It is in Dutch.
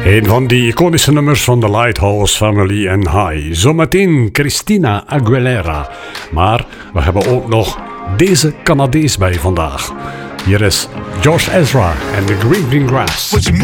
Een van die iconische nummers van de Lighthouse Family en High. Zometeen Christina Aguilera. Maar we hebben ook nog deze Canadees bij vandaag. Hier is Josh Ezra en The Green Green Grass.